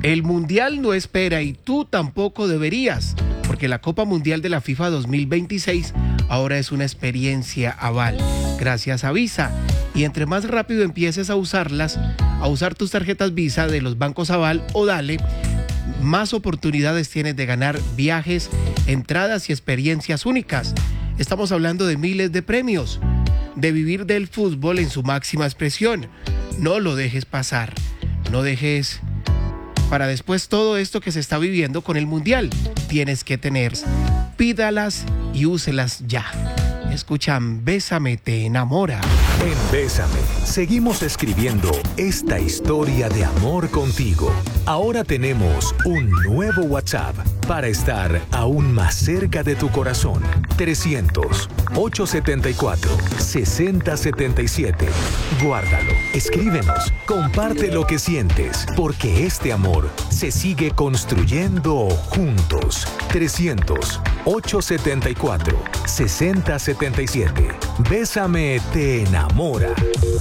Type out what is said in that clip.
El Mundial no espera y tú tampoco deberías, porque la Copa Mundial de la FIFA 2026 ahora es una experiencia aval, gracias a Visa. Y entre más rápido empieces a usarlas, a usar tus tarjetas Visa de los bancos Aval o Dale, más oportunidades tienes de ganar viajes, entradas y experiencias únicas. Estamos hablando de miles de premios, de vivir del fútbol en su máxima expresión. No lo dejes pasar, no dejes para después todo esto que se está viviendo con el Mundial. Tienes que tener, pídalas y úselas ya. Escuchan Bésame te enamora. En Bésame, seguimos escribiendo esta historia de amor contigo. Ahora tenemos un nuevo WhatsApp para estar aún más cerca de tu corazón. 300-874-6077. Guárdalo, escríbenos, comparte lo que sientes, porque este amor se sigue construyendo juntos. 300-874-6077. Bésame te enamora.